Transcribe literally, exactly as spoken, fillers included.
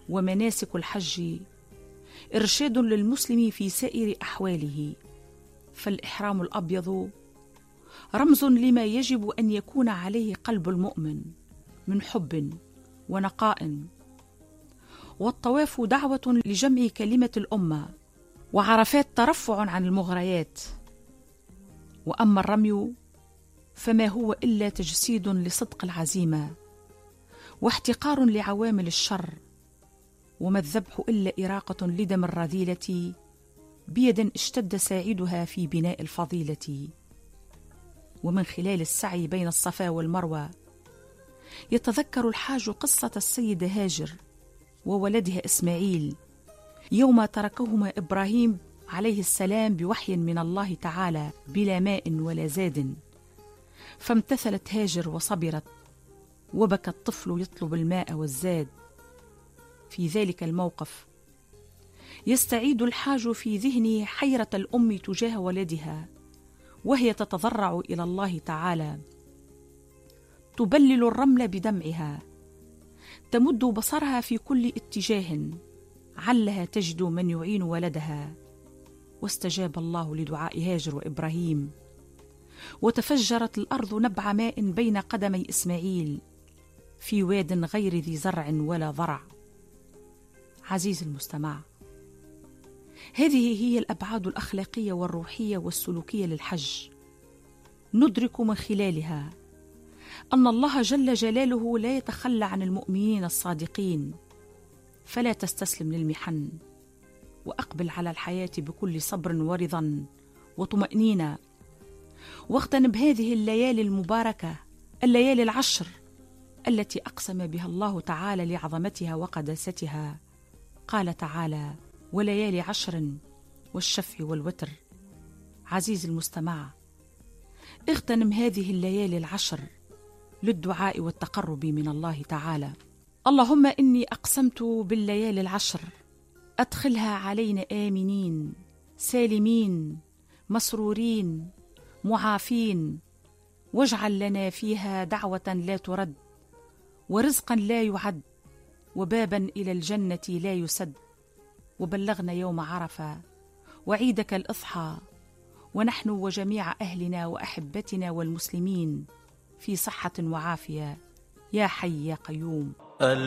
ومناسك الحج إرشاد للمسلم في سائر أحواله، فالإحرام الأبيض رمز لما يجب أن يكون عليه قلب المؤمن من حب ونقاء، والطواف دعوة لجمع كلمة الأمة، وعرفات ترفع عن المغريات. وأما الرمي فما هو إلا تجسيد لصدق العزيمة واحتقار لعوامل الشر، وما الذبح إلا إراقة لدم الرذيلة بيد اشتد ساعدها في بناء الفضيلة. ومن خلال السعي بين الصفا والمروة يتذكر الحاج قصة السيدة هاجر وولدها إسماعيل يوم تركهما إبراهيم عليه السلام بوحي من الله تعالى بلا ماء ولا زاد، فامتثلت هاجر وصبرت، وبكى الطفل يطلب الماء والزاد. في ذلك الموقف يستعيد الحاج في ذهنه حيرة الأم تجاه ولدها وهي تتضرع إلى الله تعالى، تبلل الرمل بدمعها، تمد بصرها في كل اتجاه علها تجد من يعين ولدها. واستجاب الله لدعاء هاجر وإبراهيم، وتفجرت الأرض نبع ماء بين قدمي إسماعيل في واد غير ذي زرع ولا ضرع. عزيز المستمع، هذه هي الأبعاد الأخلاقية والروحية والسلوكية للحج. ندرك من خلالها أن الله جل جلاله لا يتخلى عن المؤمنين الصادقين، فلا تستسلم للمحن، وأقبل على الحياة بكل صبر ورضا وطمأنينة، واغتنم هذه الليالي المباركة، الليالي العشر التي أقسم بها الله تعالى لعظمتها وقداستها. قال تعالى: وليالي عشر والشفع والوتر. عزيز المستمع، اغتنم هذه الليالي العشر للدعاء والتقرب من الله تعالى. اللهم إني أقسمت بالليالي العشر، أدخلها علينا آمنين سالمين مسرورين معافين، واجعل لنا فيها دعوة لا ترد، ورزقا لا يعد، وبابا إلى الجنة لا يسد. وبلغنا يوم عرفة وعيدك الإضحى، ونحن وجميع أهلنا وأحبتنا والمسلمين في صحة وعافية، يا حي يا قيوم.